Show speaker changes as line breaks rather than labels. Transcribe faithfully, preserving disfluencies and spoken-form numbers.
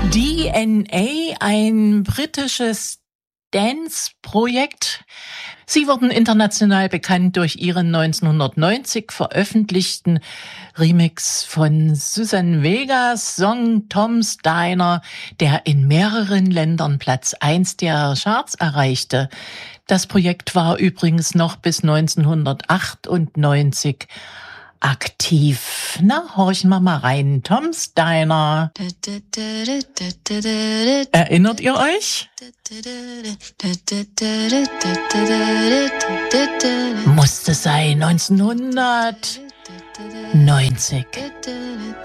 D N A, ein britisches Dance-Projekt. Sie wurden international bekannt durch ihren neunzehnhundertneunzig veröffentlichten Remix von Suzanne Vegas Song Tom's Diner, der in mehreren Ländern Platz eins der Charts erreichte. Das Projekt war übrigens noch bis neunzehnhundertachtundneunzig aktiv. Na, horchen wir mal rein. Tom's Diner. Erinnert ihr euch? Musste sein, neunzehnhundertneunzig.